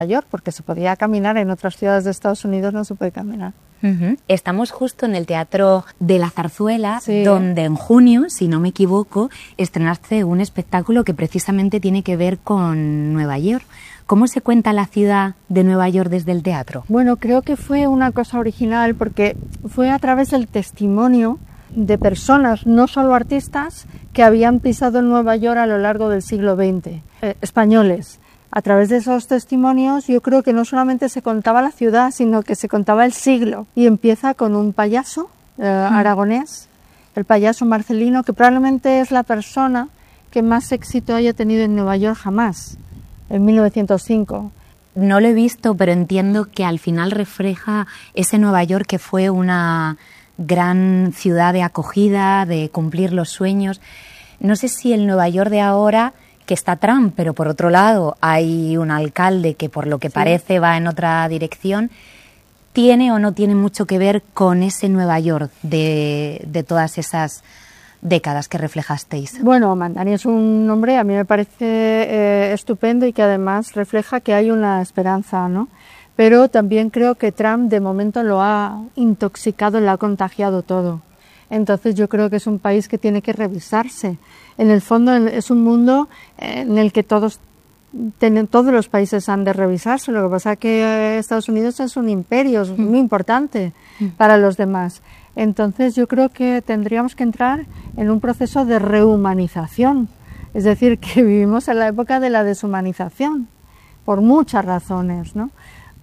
York, porque se podía caminar, en otras ciudades de Estados Unidos no se puede caminar. Estamos justo en el Teatro de la Zarzuela, sí, donde en junio, si no me equivoco, estrenaste un espectáculo que precisamente tiene que ver con Nueva York. ¿Cómo se cuenta la ciudad de Nueva York desde el teatro? Bueno, creo que fue una cosa original porque fue a través del testimonio de personas, no solo artistas, que habían pisado Nueva York a lo largo del siglo XX, españoles. A través de esos testimonios yo creo que no solamente se contaba la ciudad, sino que se contaba el siglo. Y empieza con un payaso aragonés, el payaso Marcelino, que probablemente es la persona que más éxito haya tenido en Nueva York jamás, en 1905. No lo he visto, pero entiendo que al final refleja ese Nueva York que fue una gran ciudad de acogida, de cumplir los sueños. No sé si el Nueva York de ahora, que está Trump, pero por otro lado hay un alcalde que por lo que parece va en otra dirección, ¿tiene o no tiene mucho que ver con ese Nueva York de todas esas décadas que reflejasteis? Bueno, Mandani es un nombre, a mí me parece estupendo y que además refleja que hay una esperanza, ¿no? Pero también creo que Trump de momento lo ha intoxicado, lo ha contagiado todo. Entonces yo creo que es un país que tiene que revisarse. En el fondo es un mundo en el que todos los países han de revisarse. Lo que pasa es que Estados Unidos es un imperio, es muy importante para los demás. Entonces yo creo que tendríamos que entrar en un proceso de rehumanización. Es decir, que vivimos en la época de la deshumanización, por muchas razones, ¿no?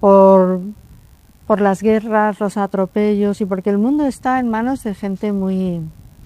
Por las guerras, los atropellos y porque el mundo está en manos de gente muy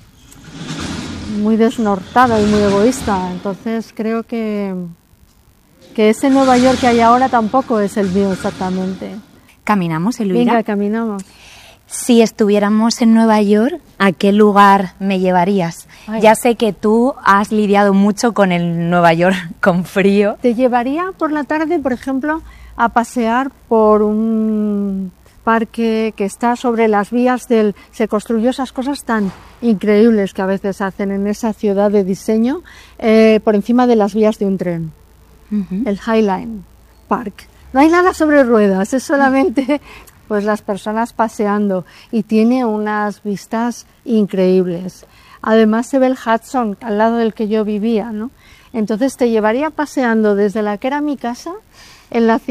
desnortada y muy egoísta. Entonces creo que ese Nueva York que hay ahora tampoco es el mío exactamente. ¿Caminamos, Elvira? Venga, caminamos. Si estuviéramos en Nueva York, ¿a qué lugar me llevarías? Ay. Ya sé que tú has lidiado mucho con el Nueva York con frío. Te llevaría por la tarde, por ejemplo, a pasear por un parque que está sobre las vías se construyó esas cosas tan increíbles que a veces hacen en esa ciudad de diseño, por encima de las vías de un tren, el High Line Park. No hay nada sobre ruedas, es solamente pues las personas paseando y tiene unas vistas increíbles. Además se ve el Hudson al lado del que yo vivía, ¿no? Entonces te llevaría paseando desde la que era mi casa, en la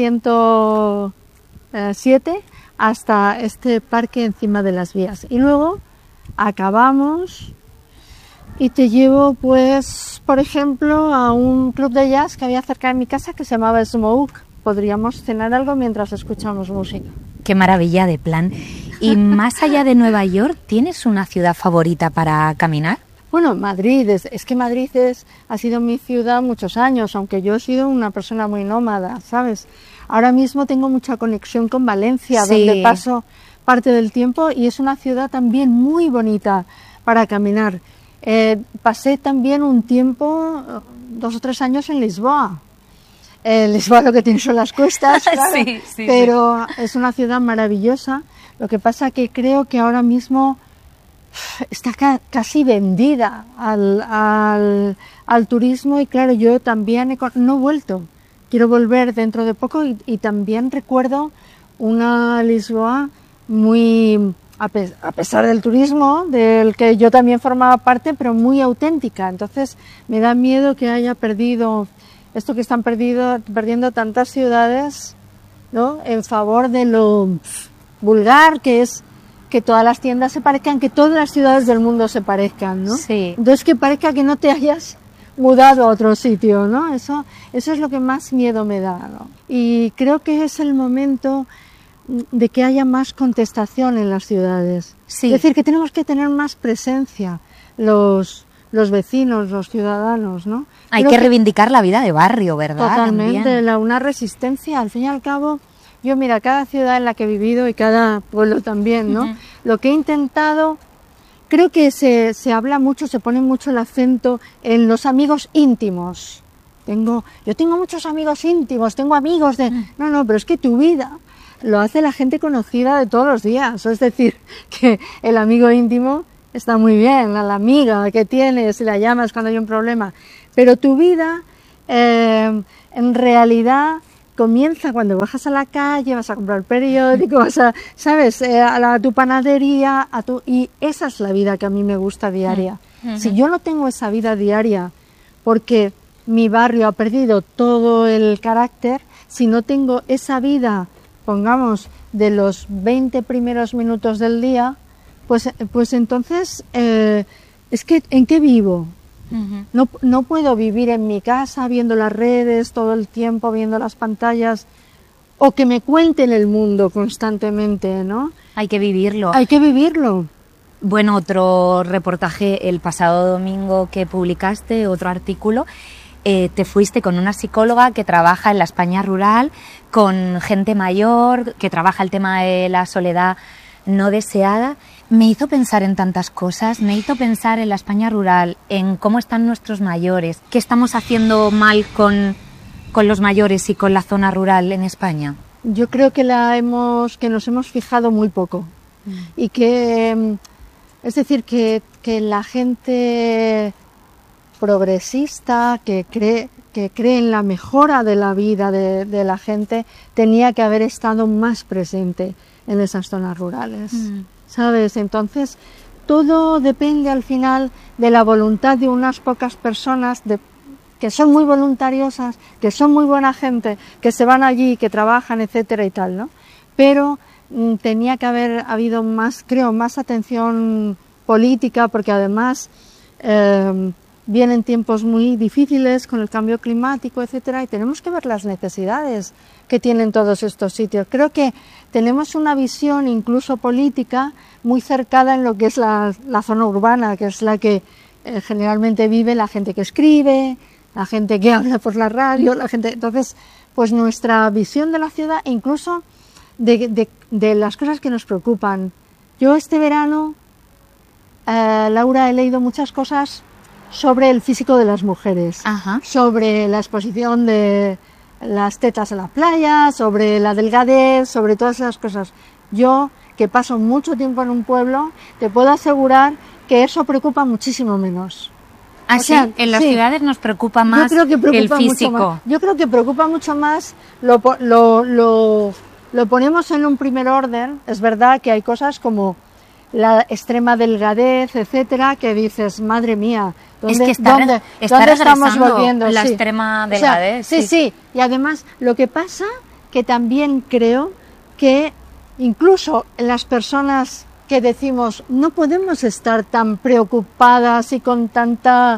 107, hasta este parque encima de las vías. Y luego acabamos y te llevo, pues, por ejemplo, a un club de jazz que había cerca de mi casa que se llamaba Smoke. Podríamos cenar algo mientras escuchamos música. ¡Qué maravilla de plan! Y más allá de Nueva York, ¿tienes una ciudad favorita para caminar? Bueno, Madrid, es que Madrid ha sido mi ciudad muchos años, aunque yo he sido una persona muy nómada, ¿sabes? Ahora mismo tengo mucha conexión con Valencia, sí, donde paso parte del tiempo y es una ciudad también muy bonita para caminar. Pasé también un tiempo, 2 o 3 años en Lisboa. Lisboa lo que tiene son las cuestas, claro, sí, pero sí, es una ciudad maravillosa. Lo que pasa que creo que ahora mismo está casi vendida al turismo y claro, yo también no he vuelto. Quiero volver dentro de poco y también recuerdo una Lisboa muy, a pesar del turismo, del que yo también formaba parte, pero muy auténtica. Entonces me da miedo que haya perdido esto que están perdiendo tantas ciudades, ¿no? En favor de lo vulgar que es que todas las tiendas se parezcan, que todas las ciudades del mundo se parezcan, ¿no? Sí. Entonces que parezca que no te hayas mudado a otro sitio, ¿no? Eso es lo que más miedo me da, ¿no? Y creo que es el momento de que haya más contestación en las ciudades. Sí. Es decir, que tenemos que tener más presencia los vecinos, los ciudadanos, ¿no? Hay que reivindicar la vida de barrio, ¿verdad? Totalmente, una resistencia, al fin y al cabo. Yo, mira, cada ciudad en la que he vivido y cada pueblo también, ¿no? Lo que he intentado, creo que se habla mucho, se pone mucho el acento en los amigos íntimos. Yo tengo muchos amigos íntimos, tengo amigos de... No, pero es que tu vida lo hace la gente conocida de todos los días. Es decir, que el amigo íntimo está muy bien, la amiga que tienes, si la llamas cuando hay un problema. Pero tu vida, en realidad, comienza cuando bajas a la calle, vas a comprar el periódico, vas a, ¿sabes? A tu panadería, y esa es la vida que a mí me gusta diaria. Si yo no tengo esa vida diaria, porque mi barrio ha perdido todo el carácter, si no tengo esa vida, pongamos, de los 20 primeros minutos del día, pues entonces, es que, ¿en qué vivo? No puedo vivir en mi casa viendo las redes todo el tiempo, viendo las pantallas, o que me cuenten el mundo constantemente, ¿no? Hay que vivirlo. Hay que vivirlo. Bueno, otro reportaje el pasado domingo que publicaste, otro artículo, te fuiste con una psicóloga que trabaja en la España rural, con gente mayor, que trabaja el tema de la soledad no deseada. Me hizo pensar en tantas cosas, me hizo pensar en la España rural, en cómo están nuestros mayores, qué estamos haciendo mal con los mayores y con la zona rural en España. Yo creo que nos hemos fijado muy poco y que, es decir, que la gente progresista que cree en la mejora de la vida de la gente tenía que haber estado más presente en esas zonas rurales. ¿Sabes? Entonces, todo depende al final de la voluntad de unas pocas personas que son muy voluntariosas, que son muy buena gente, que se van allí, que trabajan, etcétera y tal, ¿no? Pero tenía que haber habido más, creo, más atención política, porque además vienen tiempos muy difíciles con el cambio climático, etcétera, y tenemos que ver las necesidades que tienen todos estos sitios. Creo que tenemos una visión incluso política muy cercada en lo que es la zona urbana, que es la que generalmente vive la gente que escribe, la gente que habla por la radio, la gente. Entonces, pues nuestra visión de la ciudad e incluso de las cosas que nos preocupan. Yo este verano, Laura, he leído muchas cosas sobre el físico de las mujeres, sobre la exposición de las tetas en la playa, sobre la delgadez, sobre todas esas cosas. Yo, que paso mucho tiempo en un pueblo, te puedo asegurar que eso preocupa muchísimo menos. ¿Ah, sí? En las ciudades nos preocupa más el físico. Yo creo que preocupa mucho más, lo ponemos en un primer orden. Es verdad que hay cosas como la extrema delgadez, etcétera, que dices, madre mía, ¿dónde estamos volviendo? La extrema delgadez. O sea, sí. Y además, lo que pasa que también creo que incluso las personas que decimos no podemos estar tan preocupadas y con tanta...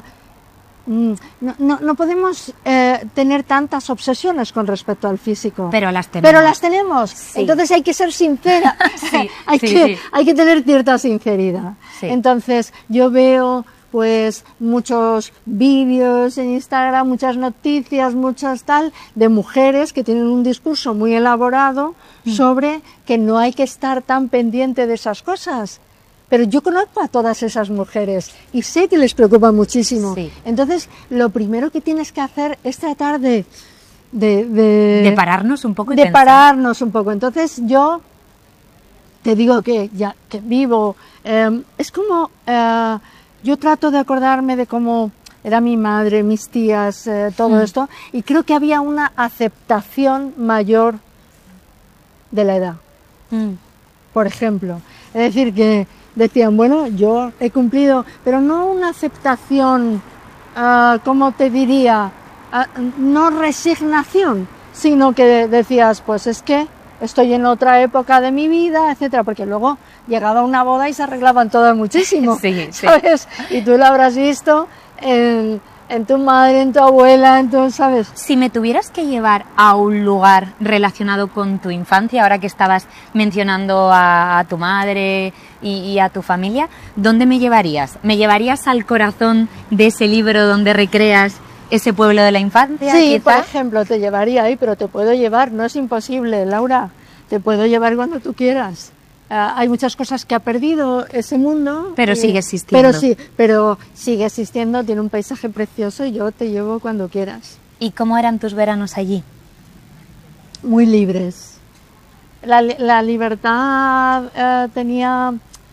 No podemos tener tantas obsesiones con respecto al físico. Pero las tenemos. Sí. Entonces hay que ser sincera. Hay que tener cierta sinceridad. Sí. Entonces yo veo pues muchos vídeos en Instagram, muchas noticias, muchas tal, de mujeres que tienen un discurso muy elaborado sobre que no hay que estar tan pendiente de esas cosas. Pero yo conozco a todas esas mujeres y sé que les preocupa muchísimo. Sí. Entonces, lo primero que tienes que hacer es tratar de pararnos un poco y pararnos un poco. Entonces, yo te digo que ya que vivo, es como yo trato de acordarme de cómo era mi madre, mis tías, todo esto, y creo que había una aceptación mayor de la edad. Por ejemplo, es decir que decían, bueno, yo he cumplido, pero no una aceptación, ¿cómo te diría? No resignación, sino que decías, pues es que estoy en otra época de mi vida, etcétera, porque luego llegaba una boda y se arreglaban todas muchísimo, ¿sabes? Y tú lo habrás visto en tu madre, en tu abuela, ¿sabes? Si me tuvieras que llevar a un lugar relacionado con tu infancia, ahora que estabas mencionando a tu madre y a tu familia, ¿dónde me llevarías? ¿Me llevarías al corazón de ese libro donde recreas ese pueblo de la infancia? Sí, quizás. Por ejemplo, te llevaría ahí, pero te puedo llevar, no es imposible, Laura, te puedo llevar cuando tú quieras. Hay muchas cosas que ha perdido ese mundo. Pero sigue existiendo. Pero sigue existiendo, tiene un paisaje precioso y yo te llevo cuando quieras. ¿Y cómo eran tus veranos allí? Muy libres. La libertad tenía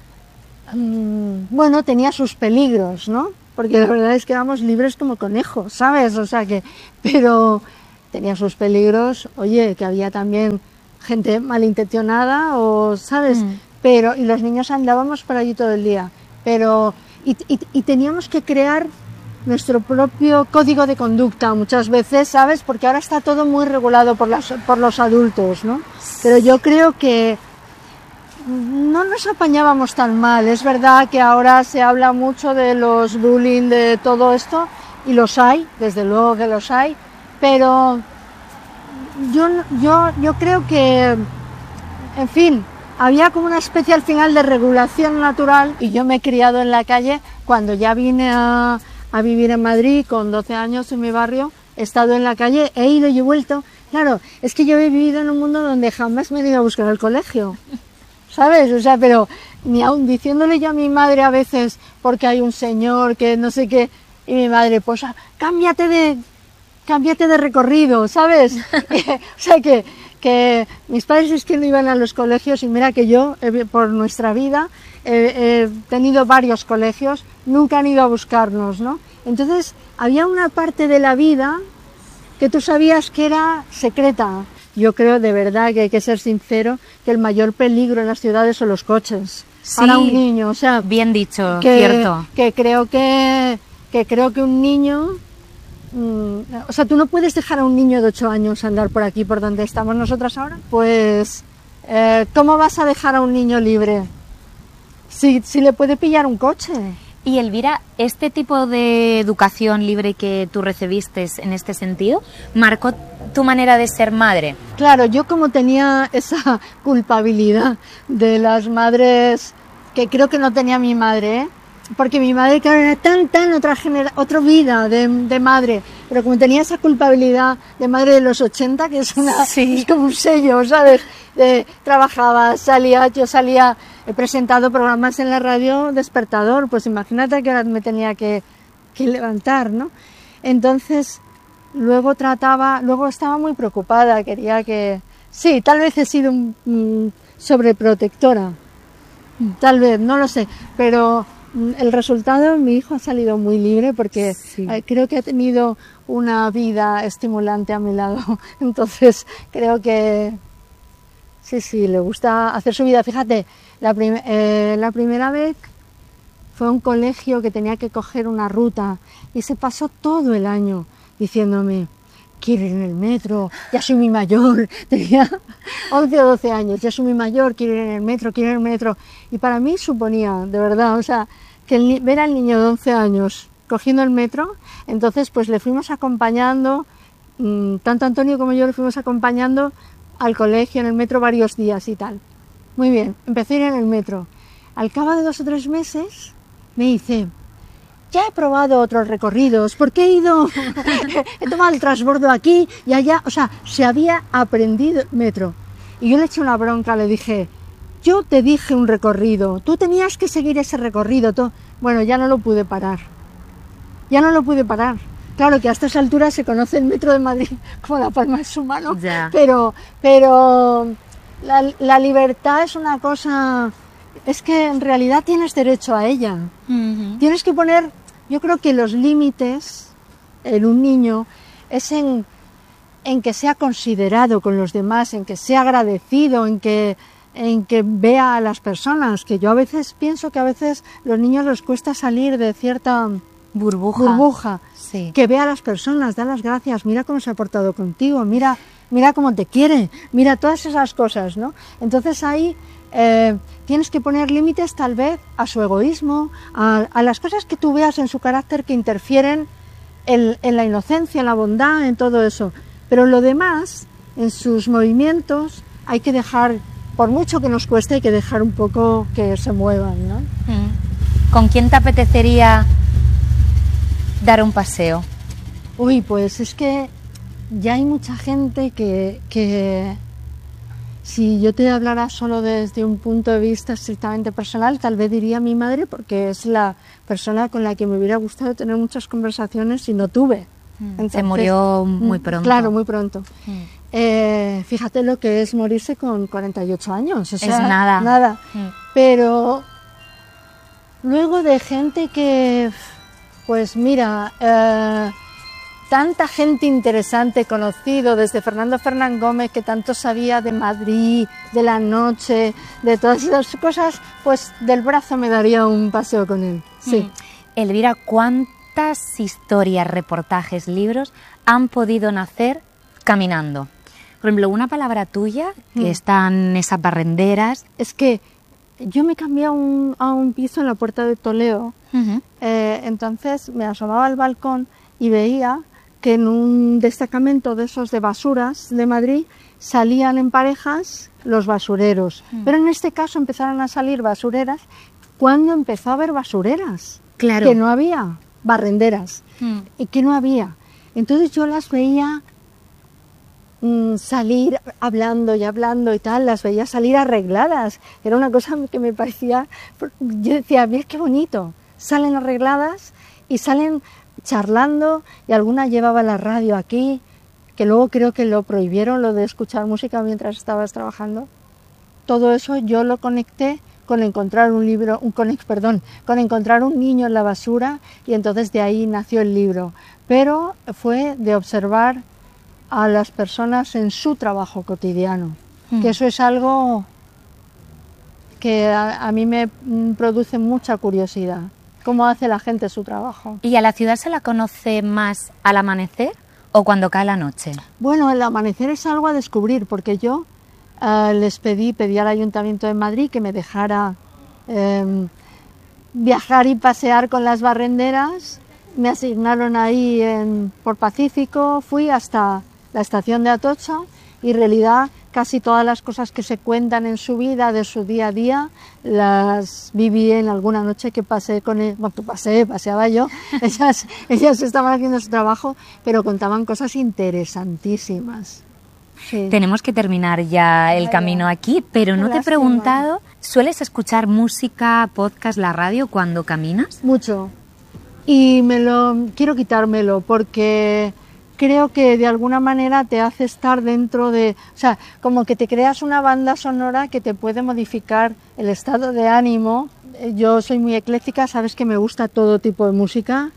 sus peligros, ¿no? Porque la verdad es que éramos libres como conejos, ¿sabes? O sea que, pero tenía sus peligros, oye, que había también gente malintencionada, o, ¿sabes? Pero, y los niños andábamos por allí todo el día, pero, y teníamos que crear nuestro propio código de conducta muchas veces, ¿sabes? Porque ahora está todo muy regulado por los adultos, ¿no? Pero yo creo que no nos apañábamos tan mal. Es verdad que ahora se habla mucho de los bullying, de todo esto, y los hay, desde luego que los hay, pero yo creo que, en fin, había como una especie al final de regulación natural, y yo me he criado en la calle. Cuando ya vine a vivir en Madrid con 12 años en mi barrio, he estado en la calle, he ido y he vuelto. Claro, es que yo he vivido en un mundo donde jamás me he ido a buscar al colegio, ¿sabes? O sea, pero ni aun diciéndole yo a mi madre a veces, porque hay un señor que no sé qué, y mi madre, pues cámbiate de recorrido, ¿sabes? O sea, que mis padres es que no iban a los colegios, y mira que yo, por nuestra vida, he tenido varios colegios, nunca han ido a buscarnos, ¿no? Entonces, había una parte de la vida que tú sabías que era secreta. Yo creo de verdad que hay que ser sincero, que el mayor peligro en las ciudades son los coches. Sí, para un niño, o sea... Bien dicho, cierto. Que creo que un niño... o sea, tú no puedes dejar a un niño de 8 años andar por aquí, por donde estamos nosotras ahora. Pues, ¿cómo vas a dejar a un niño libre? Si le puede pillar un coche. Y Elvira, ¿este tipo de educación libre que tú recibiste en este sentido marcó tu manera de ser madre? Claro, yo como tenía esa culpabilidad de las madres, que creo que no tenía mi madre, porque mi madre, claro, era tan otra vida de madre, pero como tenía esa culpabilidad de madre de los 80, que es es como un sello, ¿sabes? Yo salía, he presentado programas en la radio despertador, pues imagínate que ahora me tenía que levantar, ¿no? Entonces, luego estaba muy preocupada, quería que... Sí, tal vez he sido sobreprotectora, tal vez, no lo sé, pero el resultado, mi hijo ha salido muy libre, porque creo que ha tenido una vida estimulante a mi lado, entonces creo que sí, le gusta hacer su vida. Fíjate, la primera vez fue a un colegio que tenía que coger una ruta, y se pasó todo el año diciéndome: quiero ir en el metro, ya soy muy mayor, tenía 11 o 12 años, ya soy muy mayor, quiero ir en el metro, y para mí suponía, de verdad, o sea, que ver al niño de 11 años cogiendo el metro, entonces pues le fuimos acompañando, tanto Antonio como yo le fuimos acompañando al colegio en el metro varios días y tal. Muy bien, empecé a ir en el metro. Al cabo de 2 o 3 meses me dice: ya he probado otros recorridos, porque he tomado el transbordo aquí y allá, o sea, se había aprendido el metro. Y yo le eché una bronca, le dije: yo te dije un recorrido, tú tenías que seguir ese recorrido. Bueno, ya no lo pude parar. Claro que a estas alturas se conoce el metro de Madrid como la palma de su mano, pero la libertad es una cosa, es que en realidad tienes derecho a ella. Tienes que poner, yo creo que los límites en un niño es en que sea considerado con los demás, en que sea agradecido, en que vea a las personas, que yo a veces pienso que a veces los niños les cuesta salir de cierta burbuja. Sí. Que vea a las personas, da las gracias, mira cómo se ha portado contigo, mira cómo te quiere, mira todas esas cosas, ¿no? Entonces ahí tienes que poner límites tal vez a su egoísmo, a las cosas que tú veas en su carácter que interfieren en la inocencia, en la bondad, en todo eso. Pero lo demás, en sus movimientos, hay que dejar, por mucho que nos cueste, hay que dejar un poco que se muevan, ¿no? ¿Con quién te apetecería dar un paseo? Uy, pues es que ya hay mucha gente que si yo te hablara solo desde un punto de vista estrictamente personal, tal vez diría mi madre, porque es la persona con la que me hubiera gustado tener muchas conversaciones y no tuve. Entonces, se murió muy pronto. Claro, muy pronto. Fíjate lo que es morirse con 48 años. O sea, es nada. Pero luego de gente que, pues mira, tanta gente interesante conocido, desde Fernando Fernán Gómez, que tanto sabía de Madrid, de la noche, de todas esas cosas, pues del brazo me daría un paseo con él. Sí. Elvira, ¿cuántas historias, reportajes, libros han podido nacer caminando? Por ejemplo, una palabra tuya, que están esas barrenderas. Es que yo me cambié a un piso en la Puerta de Toledo, entonces me asomaba al balcón y veía que en un destacamento de esos de basuras de Madrid salían en parejas los basureros. Pero en este caso empezaron a salir basureras cuando empezó a haber basureras. Claro. Que no había barrenderas y que no había. Entonces yo las veía salir hablando y tal, las veía salir arregladas. Era una cosa que me parecía, yo decía, mira qué bonito, salen arregladas y salen charlando, y alguna llevaba la radio aquí, que luego creo que lo prohibieron, lo de escuchar música mientras estabas trabajando. Todo eso yo lo conecté con encontrar un libro, con encontrar un niño en la basura, y entonces de ahí nació el libro. Pero fue de observar a las personas en su trabajo cotidiano, que eso es algo que a mí me produce mucha curiosidad, cómo hace la gente su trabajo. ¿Y a la ciudad se la conoce más al amanecer o cuando cae la noche? Bueno, el amanecer es algo a descubrir, porque yo les pedí al Ayuntamiento de Madrid que me dejara viajar y pasear con las barrenderas. Me asignaron ahí por Pacífico, fui hasta la estación de Atocha, y en realidad casi todas las cosas que se cuentan en su vida, de su día a día, las viví en alguna noche que pasé con él. Bueno, paseaba yo, ellas estaban haciendo su trabajo, pero contaban cosas interesantísimas. Sí. Tenemos que terminar ya el camino aquí, pero no te he preguntado, ¿sueles escuchar música, podcast, la radio cuando caminas? Mucho. Y quiero quitármelo, porque creo que de alguna manera te hace estar dentro de... O sea, como que te creas una banda sonora que te puede modificar el estado de ánimo. Yo soy muy ecléctica, sabes que me gusta todo tipo de música.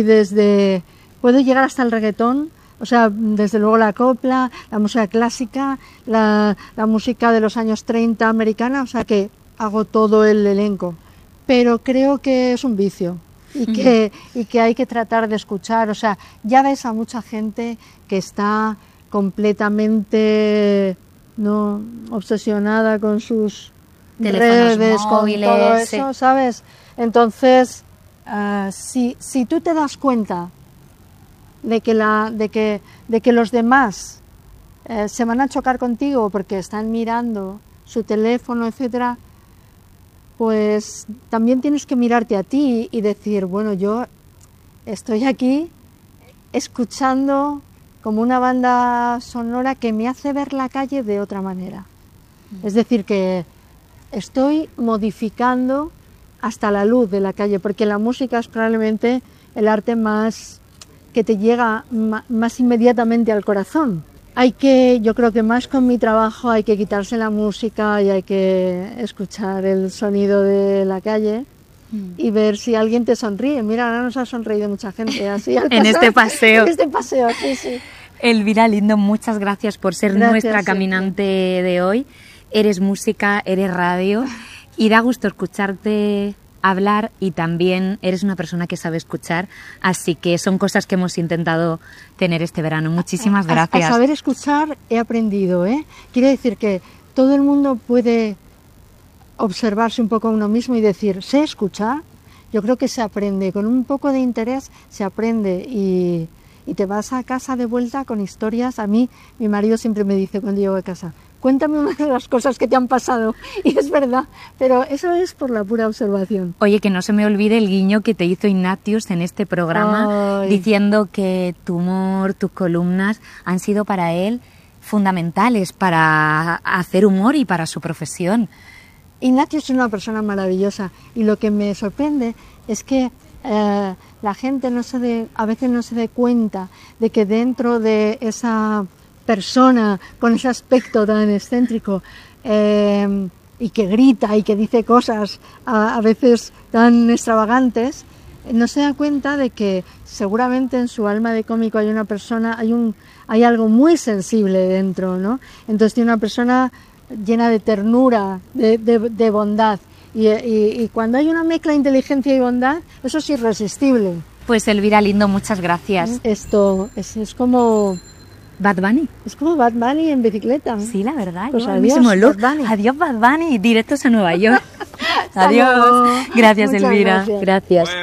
Puedo llegar hasta el reggaetón, o sea, desde luego la copla, la música clásica, la música de los años 30 americana, o sea que hago todo el elenco. Pero creo que es un vicio. Y que hay que tratar de escuchar, o sea, ya ves a mucha gente que está completamente obsesionada con sus teléfonos redes, móviles, con todo eso, ¿sabes? Entonces, si tú te das cuenta de que los demás se van a chocar contigo porque están mirando su teléfono, etcétera, pues también tienes que mirarte a ti y decir, bueno, yo estoy aquí escuchando como una banda sonora que me hace ver la calle de otra manera. Es decir, que estoy modificando hasta la luz de la calle, porque la música es probablemente el arte más que te llega más inmediatamente al corazón. Yo creo que más con mi trabajo hay que quitarse la música y hay que escuchar el sonido de la calle y ver si alguien te sonríe. Mira, ahora nos ha sonreído mucha gente así al pasar, en este paseo. En este paseo, sí. Elvira Lindo, muchas gracias por ser nuestra caminante de hoy. Eres música, eres radio y da gusto escucharte hablar, y también eres una persona que sabe escuchar, así que son cosas que hemos intentado tener este verano. Muchísimas gracias. A saber escuchar he aprendido, Quiero decir que todo el mundo puede observarse un poco a uno mismo y decir, sé escuchar. Yo creo que se aprende, con un poco de interés se aprende, y te vas a casa de vuelta con historias. A mí, mi marido siempre me dice cuando llego a casa, cuéntame una de las cosas que te han pasado, y es verdad, pero eso es por la pura observación. Oye, que no se me olvide el guiño que te hizo Ignatius en este programa, diciendo que tu humor, tus columnas han sido para él fundamentales para hacer humor y para su profesión. Ignatius es una persona maravillosa, y lo que me sorprende es que la gente a veces no se dé cuenta de que dentro de esa persona con ese aspecto tan excéntrico y que grita y que dice cosas a veces tan extravagantes, no se da cuenta de que seguramente en su alma de cómico hay una persona, hay algo muy sensible dentro, ¿no? Entonces tiene una persona llena de ternura, de bondad. Y cuando hay una mezcla de inteligencia y bondad, eso es irresistible. Pues Elvira Lindo, muchas gracias. Esto es como... Bad Bunny. Es como Bad Bunny en bicicleta. Sí, la verdad. Pues adiós, Bad Bunny. Adiós, Bad Bunny. Directos a Nueva York. Adiós. Gracias, Muchas Elvira. Gracias.